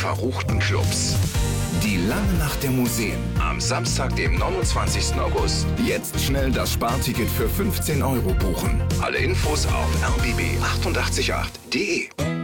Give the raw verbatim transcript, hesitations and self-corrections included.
verruchten Clubs. Die lange Nacht der Museen. Am Samstag, dem neunundzwanzigsten August. Jetzt schnell das Sparticket für fünfzehn Euro buchen. Alle Infos auf r b b acht acht acht punkt d e.